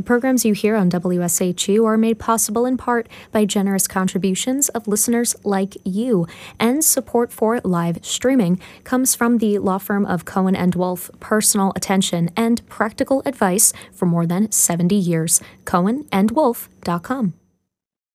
programs you hear on WSHU are made possible in part by generous contributions of listeners like you, and support for live streaming comes from the law firm of Cohen & Wolf, personal attention and practical advice for more than 70 years. CohenandWolf.com.